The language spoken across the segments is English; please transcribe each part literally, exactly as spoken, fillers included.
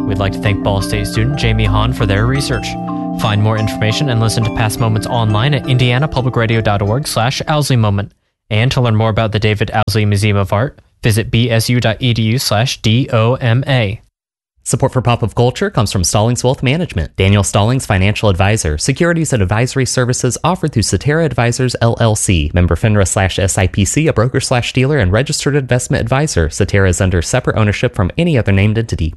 We'd like to thank Ball State student Jamie Hahn for their research. Find more information and listen to past moments online at indianapublicradio.org slash Owsley Moment. And to learn more about the David Owsley Museum of Art, visit bsu.edu slash DOMA. Support for Pop of Culture comes from Stallings Wealth Management. Daniel Stallings, financial advisor. Securities and advisory services offered through Cetera Advisors, L L C. Member FINRA slash S I P C, a broker slash dealer and registered investment advisor. Cetera is under separate ownership from any other named entity.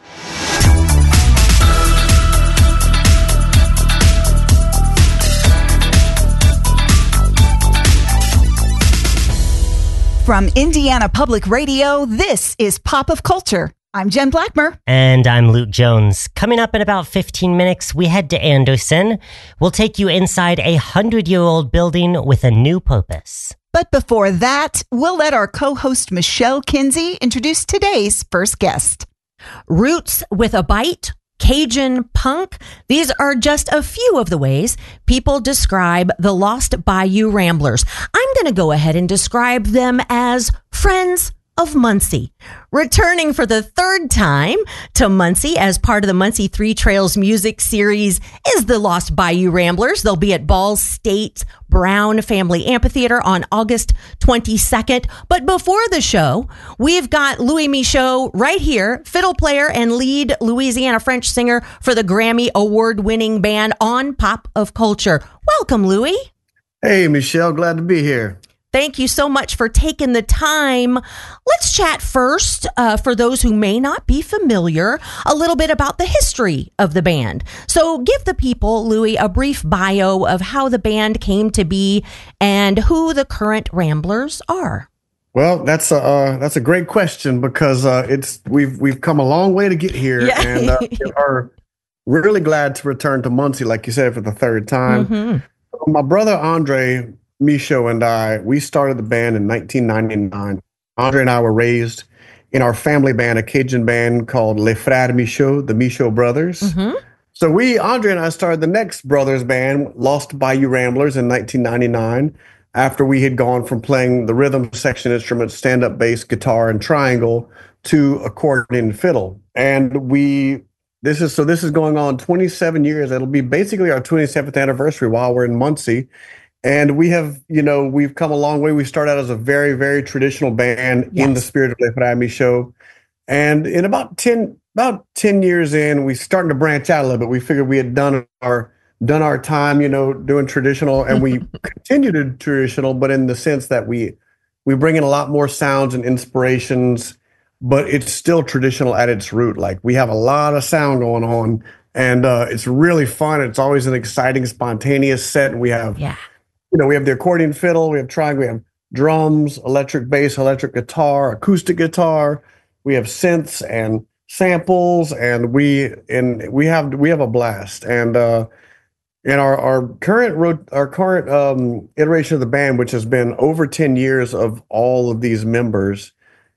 From Indiana Public Radio, this is Pop of Culture. I'm Jen Blackmer. And I'm Luke Jones. Coming up in about fifteen minutes, we head to Anderson. We'll take you inside a hundred-year-old building with a new purpose. But before that, we'll let our co-host Michelle Kinsey introduce today's first guest. Roots with a bite, Cajun punk. These are just a few of the ways people describe the Lost Bayou Ramblers. I'm going to go ahead and describe them as friends of Muncie. Returning for the third time to Muncie as part of the Muncie Three Trails music series is the Lost Bayou Ramblers. They'll be at Ball State's Brown Family Amphitheater on August twenty-second. But before the show, we've got Louis Michaud right here, fiddle player and lead Louisiana French singer for the Grammy Award-winning band on Pop of Culture. Welcome, Louis. Hey, Michelle. Glad to be here. Thank you so much for taking the time. Let's chat first, uh, for those who may not be familiar, a little bit about the history of the band. So give the people, Louis, a brief bio of how the band came to be and who the current Ramblers are. Well, that's a uh, that's a great question because uh, it's we've we've come a long way to get here, Yeah. and uh, we are really glad to return to Muncie, like you said, for the third time. Mm-hmm. My brother Andre Michaud and I, we started the band in nineteen ninety-nine. Andre and I were raised in our family band, a Cajun band called Les Frères Michaud, the Michaud Brothers. Mm-hmm. So we, Andre and I, started the next brothers band, Lost Bayou Ramblers, in nineteen ninety-nine, after we had gone from playing the rhythm section instruments, stand-up bass, guitar, and triangle, to accordion and fiddle. And we, this is, so this is going on twenty-seven years. It'll be basically our twenty-seventh anniversary while we're in Muncie. And we have, you know, we've come a long way. We started out as a very, very traditional band yes. in the spirit of Les Frères Michaud. And in about ten, about ten years in, we starting to branch out a little bit. We figured we had done our done our time, you know, doing traditional, and we continue to do traditional, but in the sense that we we bring in a lot more sounds and inspirations, but it's still traditional at its root. Like we have a lot of sound going on, and uh, it's really fun. It's always an exciting, spontaneous set, and we have. Yeah. You know, we have the accordion fiddle, we have triangle, we have drums, electric bass, electric guitar, acoustic guitar. We have synths and samples, and we and we have we have a blast. And uh, in our our current our current um, iteration of the band, which has been over ten years of all of these members,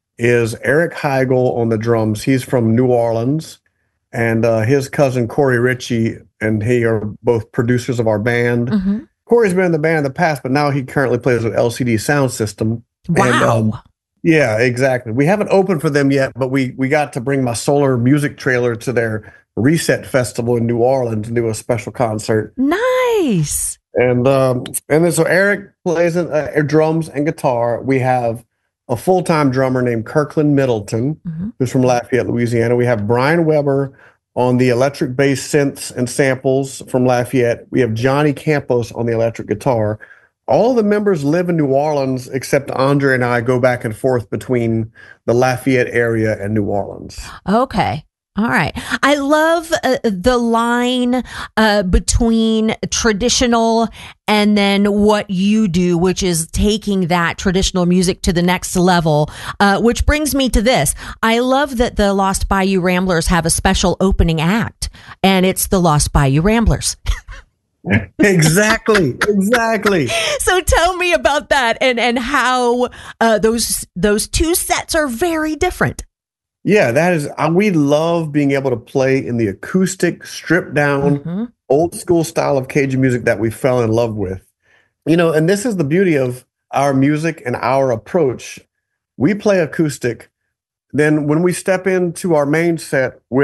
is Eric Heigl on the drums. He's from New Orleans, and uh, his cousin Corey Ritchie and he are both producers of our band. Mm-hmm. Corey's been in the band in the past, but now he currently plays with L C D Sound System. Wow. And, um, yeah, exactly. We haven't opened for them yet, but we we got to bring my solar music trailer to their Reset Festival in New Orleans and do a special concert. Nice. And um, and then so Eric plays uh, drums and guitar. We have a full-time drummer named Kirkland Middleton, mm-hmm. who's from Lafayette, Louisiana. We have Brian Weber on the electric bass synths and samples from Lafayette. We have Johnny Campos on the electric guitar. All the members live in New Orleans, except Andre and I go back and forth between the Lafayette area and New Orleans. Okay. All right. I love uh, the line uh, between traditional and then what you do, which is taking that traditional music to the next level, uh, which brings me to this. I love that the Lost Bayou Ramblers have a special opening act, and it's the Lost Bayou Ramblers. Exactly. Exactly. So tell me about that and, and how uh, those those two sets are very different. Yeah, that is, uh, we love being able to play in the acoustic, stripped down, mm-hmm. old school style of Cajun music that we fell in love with. You know, and this is the beauty of our music and our approach. We play acoustic. Then when we step into our main set with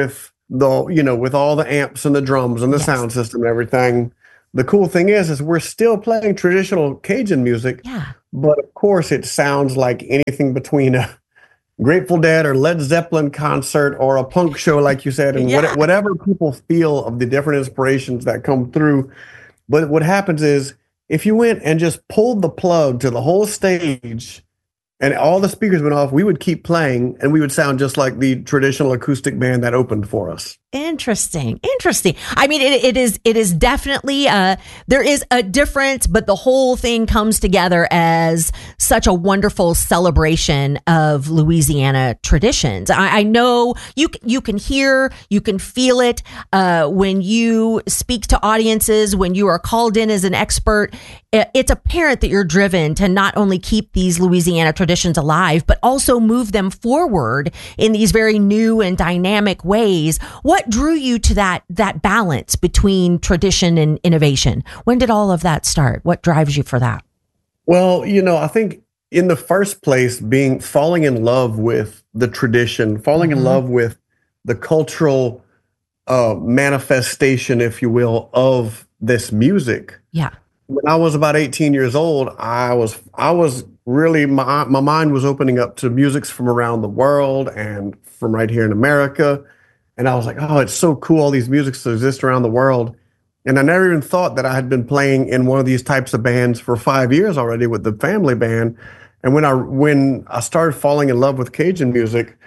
the, you know, with all the amps and the drums and the Yes. sound system and everything. The cool thing is, is we're still playing traditional Cajun music, Yeah. but of course it sounds like anything between a Grateful Dead or Led Zeppelin concert or a punk show, like you said, and Yeah. what, whatever people feel of the different inspirations that come through. But what happens is, if you went and just pulled the plug to the whole stage and all the speakers went off, we would keep playing and we would sound just like the traditional acoustic band that opened for us. Interesting. Interesting. I mean, it, it is, it is definitely, uh, there is a difference, but the whole thing comes together as such a wonderful celebration of Louisiana traditions. I, I know you, you can hear, you can feel it, uh, when you speak to audiences, when you are called in as an expert. It's apparent that you're driven to not only keep these Louisiana traditions alive, but also move them forward in these very new and dynamic ways. What drew you to that that balance between tradition and innovation? When did all of that start? What drives you for that? Well, you know, I think in the first place, being falling in love with the tradition, falling Mhm. in love with the cultural uh, manifestation, if you will, of this music. Yeah. When I was about eighteen years old, I was I was really my my mind was opening up to musics from around the world and from right here in America. And I was like, oh, it's so cool, all these musics that exist around the world. And I never even thought that I had been playing in one of these types of bands for five years already with the family band. And when I when I started falling in love with Cajun music,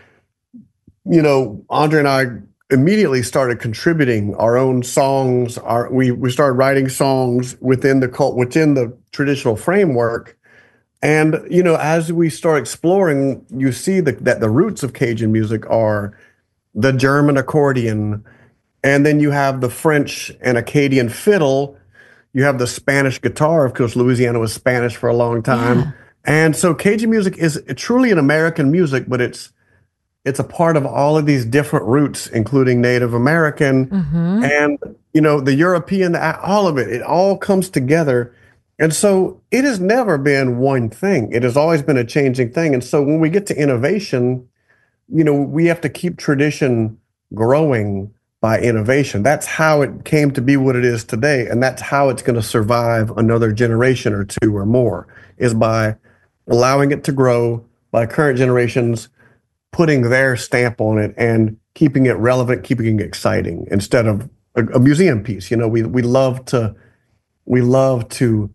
you know, Andre and I immediately started contributing our own songs. Our we we started writing songs within the cult within the traditional framework. And you know, as we start exploring, you see the, that the roots of Cajun music are the German accordion, and then you have the French and Acadian fiddle. You have the Spanish guitar. Of course, Louisiana was Spanish for a long time. Yeah. And so Cajun music is truly an American music, but it's it's a part of all of these different roots, including Native American Mm-hmm. and, you know, the European, all of it. It all comes together. And so it has never been one thing. It has always been a changing thing. And so when we get to innovation, you know, we have to keep tradition growing by innovation. That's how it came to be what it is today. And that's how it's going to survive another generation or two or more, is by allowing it to grow, by current generations putting their stamp on it and keeping it relevant, keeping it exciting instead of a, a museum piece. You know, we we love to we love to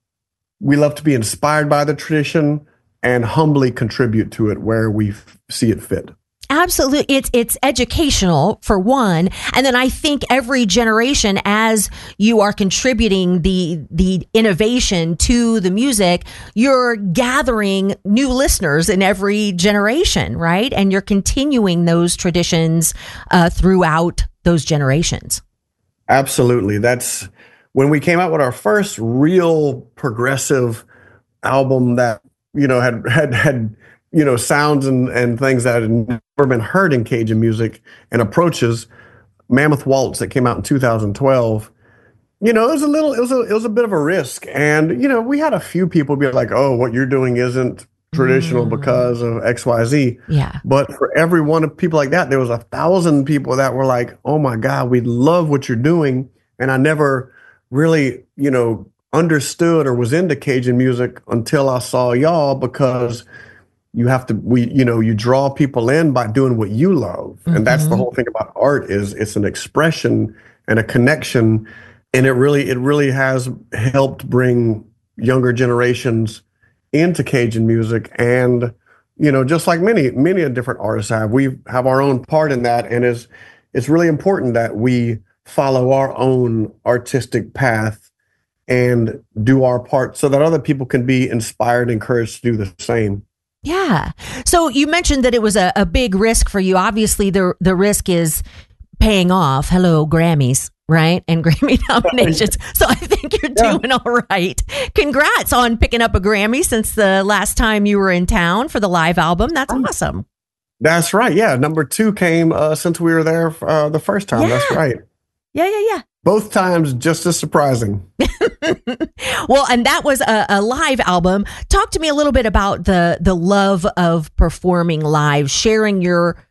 we love to be inspired by the tradition and humbly contribute to it where we f- see it fit. Absolutely. It's, it's educational for one. And then I think every generation, as you are contributing the, the innovation to the music, you're gathering new listeners in every generation, right? And you're continuing those traditions, uh, throughout those generations. Absolutely. That's when we came out with our first real progressive album that, you know, had, had, had, you know, sounds and, and things that had never been heard in Cajun music and approaches. Mammoth Waltz, that came out in two thousand twelve. You know, it was a little, it was a, it was a bit of a risk. And, you know, we had a few people be like, oh, what you're doing isn't traditional Mm. because of X Y Z. Yeah. But for every one of people like that, there was a thousand people that were like, oh my God, we love what you're doing. And I never really, you know, understood or was into Cajun music until I saw y'all, because you have to, we, you know, you draw people in by doing what you love. And that's the Mhm. whole thing about art, is it's an expression and a connection. And it really, it really has helped bring younger generations into Cajun music. And, you know, just like many, many different artists have, we have our own part in that. And it's, it's really important that we follow our own artistic path and do our part so that other people can be inspired, encouraged to do the same. Yeah. So you mentioned that it was a, a big risk for you. Obviously, the the risk is paying off. Hello, Grammys, right? And Grammy nominations. So I think you're Yeah. doing all right. Congrats on picking up a Grammy since the last time you were in town for the live album. That's awesome. That's right. Yeah. Number two came uh, since we were there uh, the first time. That's Yeah. right. Yeah, yeah, yeah. Both times just as surprising. Well, and that was a, a live album. Talk to me a little bit about the the love of performing live, sharing your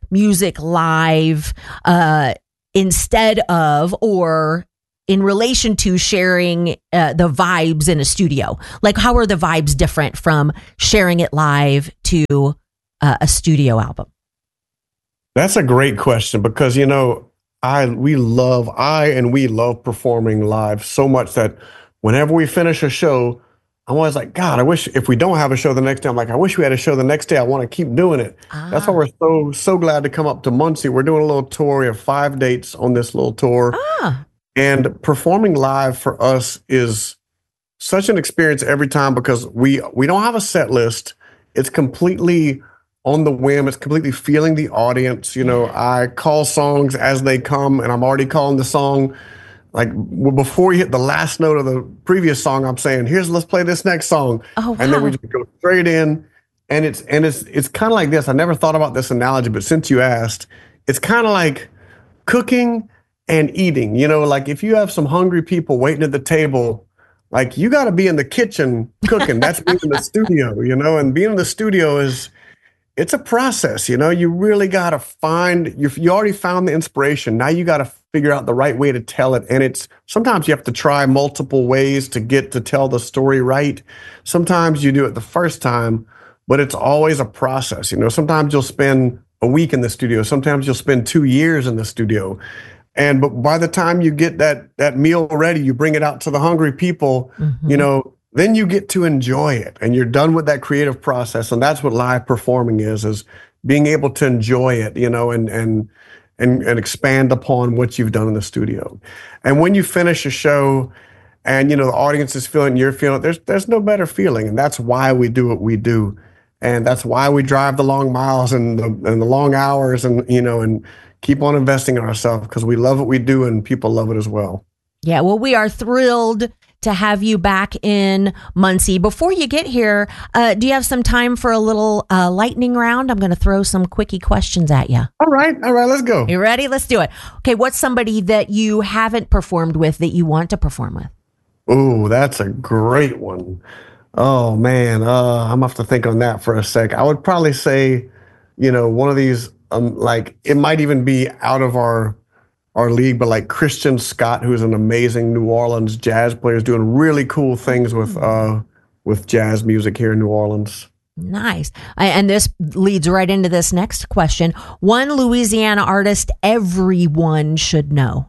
music live uh, instead of or in relation to sharing uh, the vibes in a studio? Like, how are the vibes different from sharing it live to uh, a studio album? That's a great question because, you know, I we love I and we love performing live so much that whenever we finish a show, I'm always like, God, I wish if we don't have a show the next day, I'm like, I wish we had a show the next day. I want to keep doing it. Ah. That's why we're so, so glad to come up to Muncie. We're doing a little tour. We have five dates on this little tour. Ah. And performing live for us is such an experience every time because we, we don't have a set list. It's completely on the whim. It's completely feeling the audience. You know, I call songs as they come and I'm already calling the song. Like before you hit the last note of the previous song, I'm saying, "Here's let's play this next song," oh, wow. and then we just go straight in. And it's and it's it's kind of like this. I never thought about this analogy, but since you asked, it's kind of like cooking and eating. You know, like if you have some hungry people waiting at the table, like you got to be in the kitchen cooking. That's being in the studio, you know. And being in the studio is it's a process. You know, you really got to find you. You already found the inspiration. Now you got to figure out the right way to tell it. And it's sometimes you have to try multiple ways to get to tell the story right. Sometimes you do it the first time, but it's always a process. You know, sometimes you'll spend a week in the studio. Sometimes you'll spend two years in the studio. And but by the time you get that that meal ready, you bring it out to the hungry people, mm-hmm. you know, then you get to enjoy it and you're done with that creative process. And that's what live performing is, is being able to enjoy it, you know, and and And, and expand upon what you've done in the studio. And when you finish a show and, you know, the audience is feeling, you're feeling, there's there's no better feeling. And that's why we do what we do. And that's why we drive the long miles and the, and the long hours and, you know, and keep on investing in ourselves because we love what we do and people love it as well. Yeah, well, we are thrilled to have you back in Muncie. Before you get here, uh, do you have some time for a little uh, lightning round? I'm going to throw some quickie questions at you. All right. All right. Let's go. You ready? Let's do it. Okay. What's somebody that you haven't performed with that you want to perform with? Oh, that's a great one. Oh, man. Uh, I'm going to have to think on that for a sec. I would probably say, you know, one of these, um, like, it might even be out of our our league, but like Christian Scott, who's an amazing New Orleans jazz player, is doing really cool things with uh, with jazz music here in New Orleans. Nice. And this leads right into this next question. One Louisiana artist everyone should know.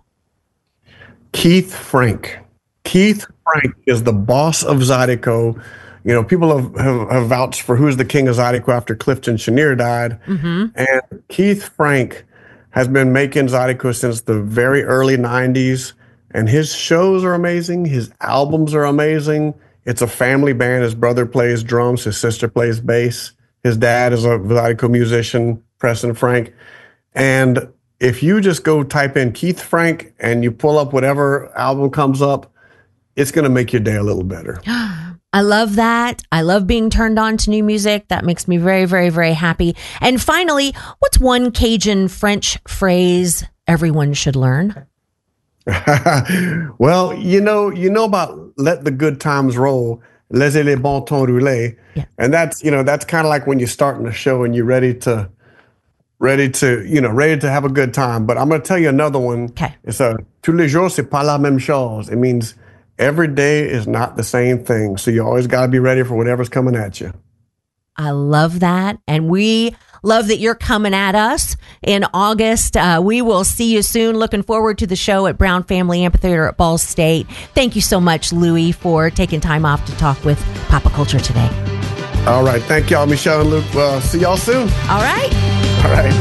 Keith Frank. Keith Frank is the boss of Zydeco. You know, people have, have, have vouched for who's the king of Zydeco after Clifton Chenier died. Mm-hmm. And Keith Frank has been making Zydeco since the very early nineties, and his shows are amazing. His albums are amazing. It's a family band. His brother plays drums. His sister plays bass. His dad is a Zydeco musician, Preston Frank. And if you just go type in Keith Frank and you pull up whatever album comes up, it's going to make your day a little better. I love that. I love being turned on to new music. That makes me very, very, very happy. And finally, what's one Cajun French phrase everyone should learn? Well, you know, you know about let the good times roll, laissez les bons temps rouler. Yeah. And that's, you know, that's kind of like when you're starting a show and you're ready to, ready to, you know, ready to have a good time. But I'm going to tell you another one. Okay. It's a, tous les jours, c'est pas la même chose. It means every day is not the same thing. So you always got to be ready for whatever's coming at you. I love that. And we love that you're coming at us in August. Uh, we will see you soon. Looking forward to the show at Brown Family Amphitheater at Ball State. Thank you so much, Louis, for taking time off to talk with Papa Culture today. All right. Thank y'all, Michelle and Luke. Uh, see y'all soon. All right. All right.